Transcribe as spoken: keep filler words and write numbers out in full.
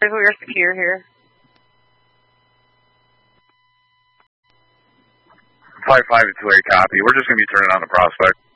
We're secure here. five five, it's Larry, copy. We're just going to be turning on the prospect.